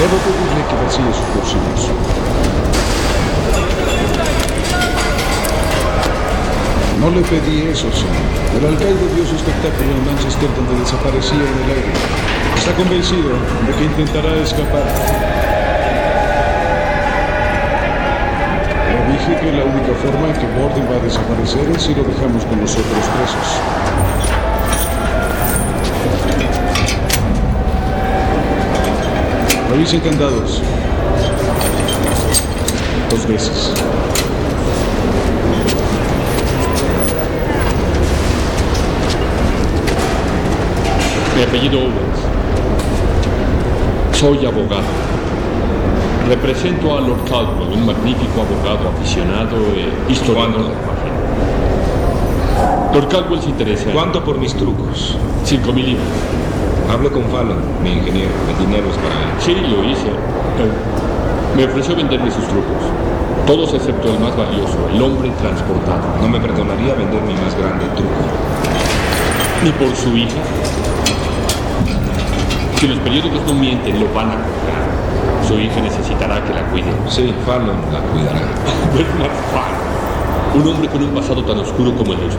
Debo pedirle que vacíe sus bolsillos. No le pedí eso, señor. El alcalde dio su espectáculo en Manchester donde desaparecía en el aire. Está convencido de que intentará escapar. Le dije que la única forma en que Borden va a desaparecer es si lo dejamos con los otros presos. Revisen candados. 2 veces. Mi apellido Owens. Soy abogado. Represento a Lord Caldwell, un magnífico abogado aficionado e historiador de la página. Lord Caldwell se interesa en... ¿Cuánto por mis trucos? 5,000 libras. Hablo con Fallon, mi ingeniero. El dinero es para él. Sí, lo hice. Me ofreció venderme sus trucos. Todos excepto el más valioso, el hombre transportado. No me perdonaría vender mi más grande truco. ¿Ni por su hija? Si los periódicos no mienten, lo van a colgar. Su hija necesitará que la cuiden. Sí, Fallon la cuidará. Bernard Fallon. Un hombre con un pasado tan oscuro como el de usted.